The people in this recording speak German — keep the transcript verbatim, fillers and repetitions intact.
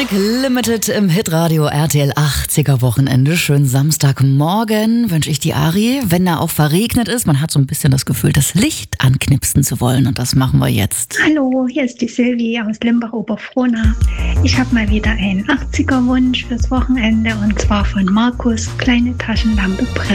Music Limited im Hitradio R T L achtziger Wochenende. Schönen Samstagmorgen wünsche ich die Ari. Wenn er auch verregnet ist, man hat so ein bisschen das Gefühl, das Licht anknipsen zu wollen. Und das machen wir jetzt. Hallo, hier ist die Silvi aus Limbach-Oberfrohna. Ich habe mal wieder einen achtziger Wunsch fürs Wochenende und zwar von Markus, Kleine Taschenlampe brennt.